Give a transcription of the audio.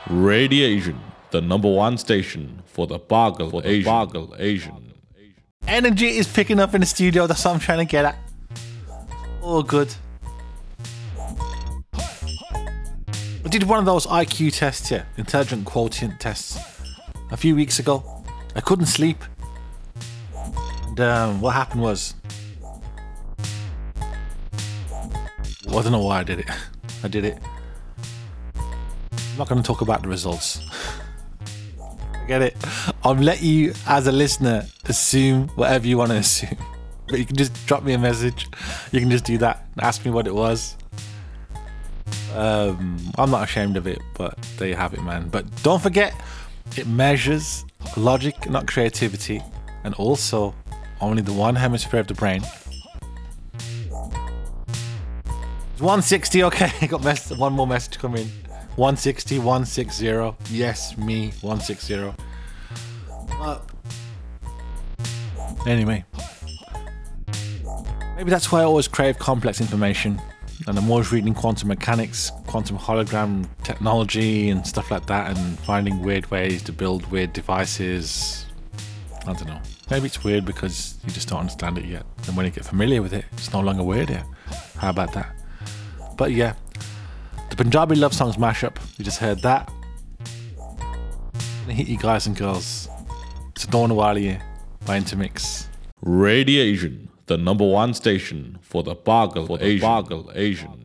Radiation, the number one station for the Bargle Asian. Energy is picking up in the studio. That's what I'm trying to get at. All good. I did one of those IQ tests, intelligent quotient tests, a few weeks ago. I couldn't sleep. And what happened was, I don't know why I did it. I did it. I'm not going to talk about the results. Get it? I'll let you, as a listener, assume whatever you want to assume. But you can just drop me a message. You can just do that and ask me what it was. I'm not ashamed of it, but there you have it, man. But don't forget, it measures logic, not creativity, and also only the one hemisphere of the brain. It's 160, okay. I got one more message coming. 160, 160. Yes, me, 160. Anyway, maybe that's why I always crave complex information. And I'm always reading quantum mechanics, quantum hologram technology and stuff like that, and finding weird ways to build weird devices. I don't know. Maybe it's weird because you just don't understand it yet. And when you get familiar with it, it's no longer weird yet. How about that? But yeah, the Punjabi love songs mashup. You just heard that. Hit you guys and girls. It's Dawn Waliye by Intermix. Radiation, the number one station for the Bargle Asian.